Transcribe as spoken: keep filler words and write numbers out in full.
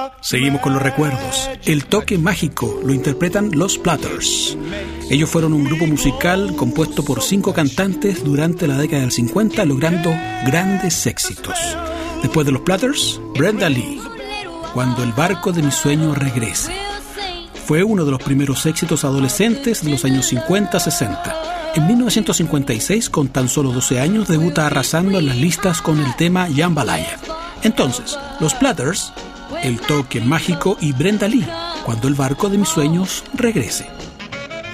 Seguimos con los recuerdos. El toque mágico lo interpretan los Platters. Ellos fueron un grupo musical compuesto por cinco cantantes durante la década del cincuenta, logrando grandes éxitos. Después de los Platters, Brenda Lee, Cuando el barco de mi sueño regrese. Fue uno de los primeros éxitos adolescentes de los años cincuenta sesenta. En mil novecientos cincuenta y seis, con tan solo doce años, debuta arrasando en las listas con el tema Jambalaya. Entonces, los Platters, El toque mágico, y Brenda Lee, Cuando el barco de mis sueños regrese.